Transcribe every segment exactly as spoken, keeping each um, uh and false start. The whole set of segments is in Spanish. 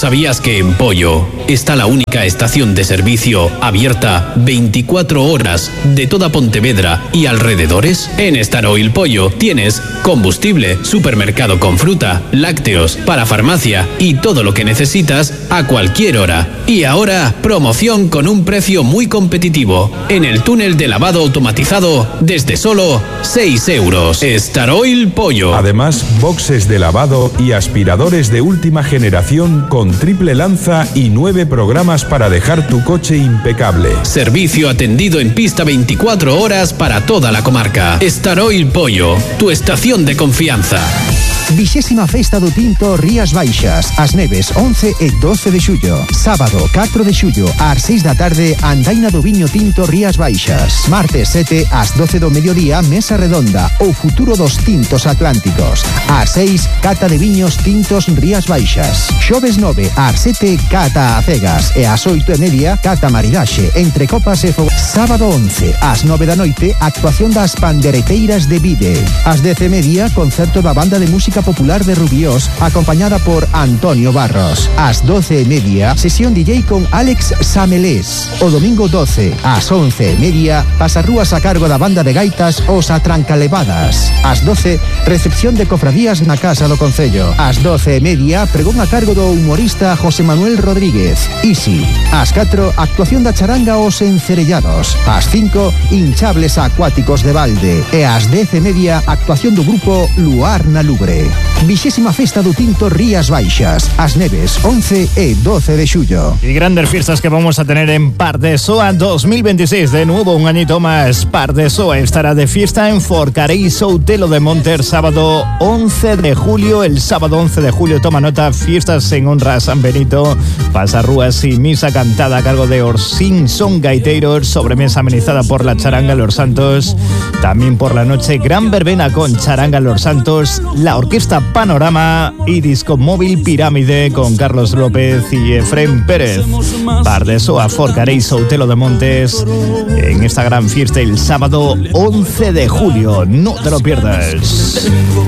¿Sabías que en Pollo está la única estación de servicio abierta veinticuatro horas de toda Pontevedra y alrededores? En Star Oil Pollo tienes combustible, supermercado con fruta, lácteos, para farmacia y todo lo que necesitas a cualquier hora. Y ahora, promoción con un precio muy competitivo en el túnel de lavado automatizado desde solo seis euros. Star Oil Pollo. Además, boxes de lavado y aspiradores de última generación con triple lanza y nueve programas para dejar tu coche impecable. Servicio atendido en pista veinticuatro horas para toda la comarca. Star Oil Pollo, tu estación de confianza. Vixésima festa do tinto Rías Baixas, as Neves once e doce de xullo. Sábado catro de xullo ás seis da tarde, andaina do viño tinto Rías Baixas. Martes sete ás doce do mediodía, mesa redonda, o futuro dos tintos atlánticos. Ás seis, cata de viños tintos Rías Baixas. Xoves nove ás sete, cata a cegas. E ás oito e media, cata maridaxe, entre copas e fogo. Sábado once ás nove da noite, actuación das pandereteiras de Vide. Ás dez e media, concerto da banda de música popular de Rubiós, acompañada por Antonio Barros. Ás doce e media, sesión D J con Alex Samelés. O domingo doce, ás once e media, pasarrúas a cargo da banda de gaitas Os Atrancalevadas. Ás doce, recepción de cofradías na Casa do Concello. Ás doce e media, pregón a cargo do humorista José Manuel Rodríguez. Easy. Ás catro, actuación da charanga Os Encerellados. Ás cinco, hinchables acuáticos de balde. E ás dez e media, actuación do grupo Luar na Lubre. Vixésima festa do tinto Rías Baixas, as Neves, once e doce de xullo. Y grandes fiestas que vamos a tener en Pardesoa dos mil veintiséis. De nuevo un añito más. Pardesoa estará de fiesta en Forcarei Soutelo de Monter, sábado once de julio. El sábado once de julio, toma nota, fiestas en honra a San Benito, pasarrúas y misa cantada a cargo de Orsín Son Gaiteiros, sobremesa amenizada por la charanga Los Santos. También por la noche, gran verbena con charanga Los Santos, la orquesta Panorama y disco móvil Pirámide con Carlos López y Efrén Pérez. Pardesoa, Forcarei Soutelo de Montes en esta gran fiesta el sábado once de julio. No te lo pierdas.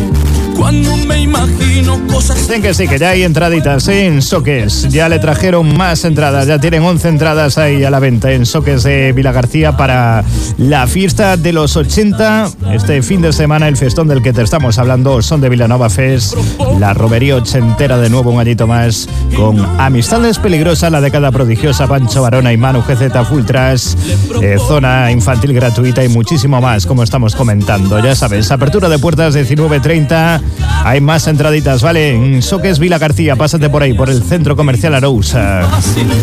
Cuando me imagino cosas. Dicen que sí, que ya hay entraditas en Soques. Ya le trajeron más entradas. Ya tienen once entradas ahí a la venta en Soques de Vilagarcía para la fiesta de los ochenta. Este fin de semana, el festón del que te estamos hablando, Son de Vilanova Fest. La romería ochentera de nuevo un añito más. Con Amistades Peligrosas, la década prodigiosa, Pancho Varona y Manu G Z Full Trash. Eh, zona infantil gratuita y muchísimo más, como estamos comentando. Ya sabes, apertura de puertas diecinueve treinta. Hay más entraditas, ¿vale? En Soques Vilagarcía, pásate por ahí, por el Centro Comercial Arousa.